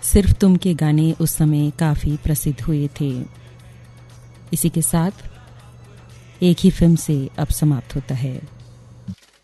सिर्फ तुम के गाने उस समय काफ़ी प्रसिद्ध हुए थे। इसी के साथ एक ही फिल्म से अब समाप्त होता है।